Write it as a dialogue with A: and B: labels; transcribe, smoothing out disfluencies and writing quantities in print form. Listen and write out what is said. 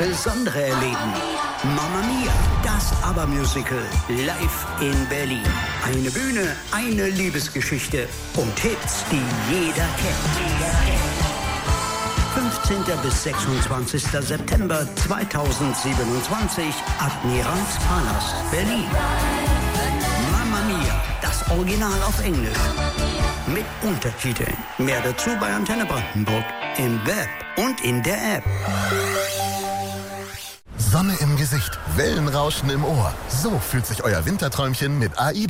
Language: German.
A: Besondere erleben. Mamma Mia, das ABBA-Musical, live in Berlin. Eine Bühne, eine Liebesgeschichte und Hits, die jeder kennt. 15. bis 26. September 2027, Admiralspalast, Berlin. Mamma Mia, das Original auf Englisch. Mit Untertiteln. Mehr dazu bei Antenne Brandenburg. Im Web und in der App.
B: Sonne im Gesicht, Wellenrauschen im Ohr. So fühlt sich euer Winterträumchen mit AIDA